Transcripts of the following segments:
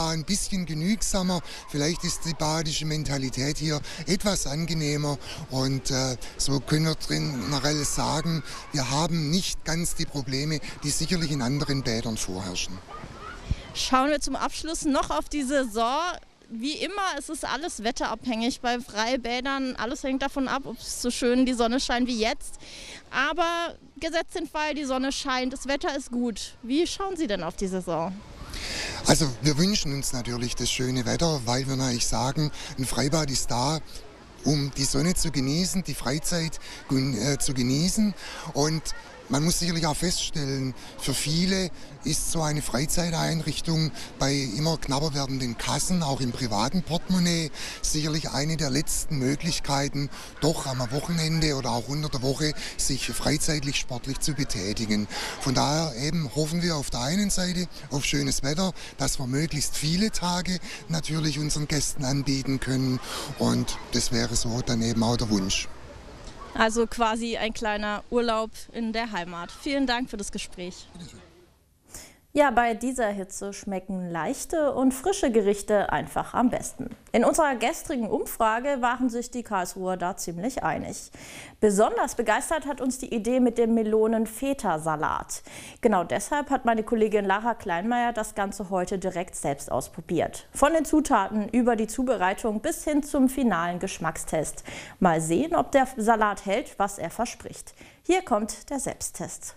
ein bisschen genügsamer. Vielleicht ist die badische Mentalität hier etwas angenehmer und so können wir generell sagen, wir haben nicht ganz die Probleme, die sicherlich in anderen Bädern vorherrschen. Schauen wir zum Abschluss noch auf die Saison. Wie immer, es ist alles wetterabhängig bei Freibädern. Alles hängt davon ab, ob es so schön die Sonne scheint wie jetzt. Aber gesetzt den Fall, die Sonne scheint, das Wetter ist gut. Wie schauen Sie denn auf die Saison? Also wir wünschen uns natürlich das schöne Wetter, weil wir natürlich sagen, ein Freibad ist da, um die Sonne zu genießen, die Freizeit zu genießen. Und man muss sicherlich auch feststellen, für viele ist so eine Freizeiteinrichtung bei immer knapper werdenden Kassen, auch im privaten Portemonnaie, sicherlich eine der letzten Möglichkeiten, doch am Wochenende oder auch unter der Woche sich freizeitlich sportlich zu betätigen. Von daher eben hoffen wir auf der einen Seite auf schönes Wetter, dass wir möglichst viele Tage natürlich unseren Gästen anbieten können, und das wäre so dann eben auch der Wunsch. Also quasi ein kleiner Urlaub in der Heimat. Vielen Dank für das Gespräch. Ja, bei dieser Hitze schmecken leichte und frische Gerichte einfach am besten. In unserer gestrigen Umfrage waren sich die Karlsruher da ziemlich einig. Besonders begeistert hat uns die Idee mit dem Melonen-Feta-Salat. Genau deshalb hat meine Kollegin Lara Kleinmeier das Ganze heute direkt selbst ausprobiert. Von den Zutaten über die Zubereitung bis hin zum finalen Geschmackstest. Mal sehen, ob der Salat hält, was er verspricht. Hier kommt der Selbsttest.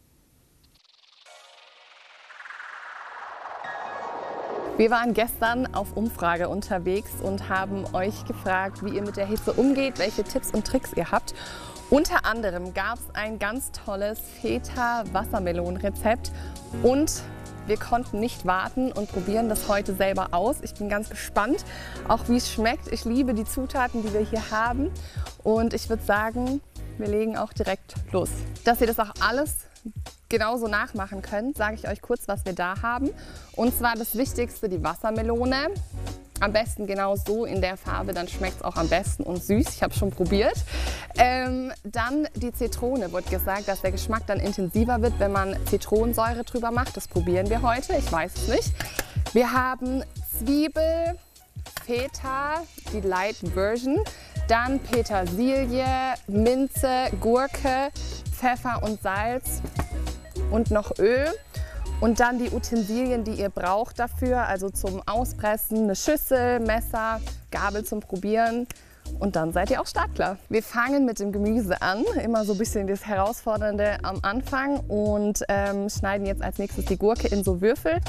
Wir waren gestern auf Umfrage unterwegs und haben euch gefragt, wie ihr mit der Hitze umgeht, welche Tipps und Tricks ihr habt. Unter anderem gab es ein ganz tolles Feta-Wassermelonen-Rezept und wir konnten nicht warten und probieren das heute selber aus. Ich bin ganz gespannt, auch wie es schmeckt. Ich liebe die Zutaten, die wir hier haben, und ich würde sagen, wir legen auch direkt los. Dass ihr das auch alles genauso nachmachen könnt, sage ich euch kurz, was wir da haben. Und zwar das Wichtigste, die Wassermelone. Am besten genau so in der Farbe, dann schmeckt es auch am besten und süß. Ich habe schon probiert. Dann die Zitrone. Wird gesagt, dass der Geschmack dann intensiver wird, wenn man Zitronensäure drüber macht. Das probieren wir heute, ich weiß es nicht. Wir haben Zwiebel, Feta, die Light Version. Dann Petersilie, Minze, Gurke, Pfeffer und Salz und noch Öl. Und dann die Utensilien, die ihr braucht dafür, also zum Auspressen, eine Schüssel, Messer, Gabel zum Probieren, und dann seid ihr auch startklar. Wir fangen mit dem Gemüse an, immer so ein bisschen das Herausfordernde am Anfang, und schneiden jetzt als nächstes die Gurke in so Würfel.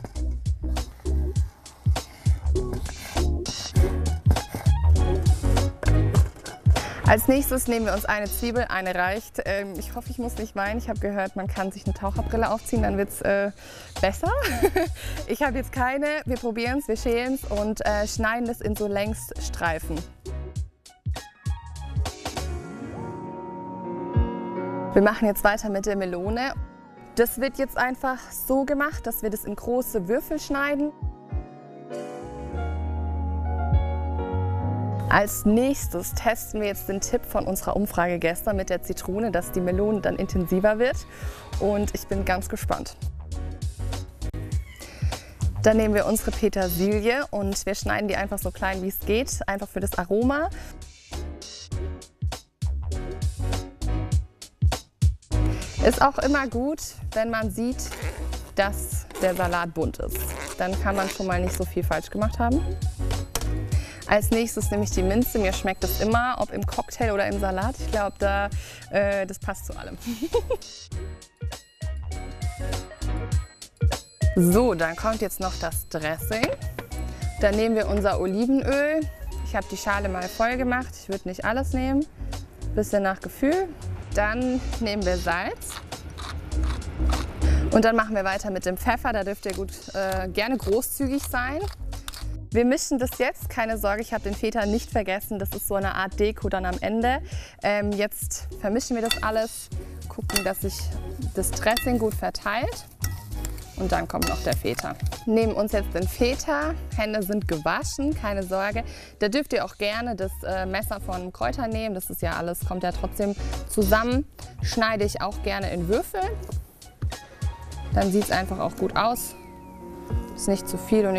Als nächstes nehmen wir uns eine Zwiebel, eine reicht. Ich hoffe, ich muss nicht weinen. Ich habe gehört, man kann sich eine Taucherbrille aufziehen, dann wird es besser. Ich habe jetzt keine. Wir probieren es, wir schälen es und schneiden es in so Längsstreifen. Wir machen jetzt weiter mit der Melone. Das wird jetzt einfach so gemacht, dass wir das in große Würfel schneiden. Als nächstes testen wir jetzt den Tipp von unserer Umfrage gestern mit der Zitrone, dass die Melone dann intensiver wird, und ich bin ganz gespannt. Dann nehmen wir unsere Petersilie und wir schneiden die einfach so klein wie es geht, einfach für das Aroma. Ist auch immer gut, wenn man sieht, dass der Salat bunt ist. Dann kann man schon mal nicht so viel falsch gemacht haben. Als nächstes nehme ich die Minze. Mir schmeckt das immer, ob im Cocktail oder im Salat. Ich glaube, das passt zu allem. So, dann kommt jetzt noch das Dressing. Dann nehmen wir unser Olivenöl. Ich habe die Schale mal voll gemacht. Ich würde nicht alles nehmen. Bisschen nach Gefühl. Dann nehmen wir Salz. Und dann machen wir weiter mit dem Pfeffer. Da dürft ihr gerne großzügig sein. Wir mischen das jetzt, keine Sorge, ich habe den Feta nicht vergessen, das ist so eine Art Deko dann am Ende. Jetzt vermischen wir das alles, gucken, dass sich das Dressing gut verteilt, und dann kommt noch der Feta. Nehmen uns jetzt den Feta, Hände sind gewaschen, keine Sorge. Da dürft ihr auch gerne das Messer von Kräutern nehmen, das ist ja alles, kommt ja trotzdem zusammen. Schneide ich auch gerne in Würfel, dann sieht es einfach auch gut aus. Ist nicht zu viel und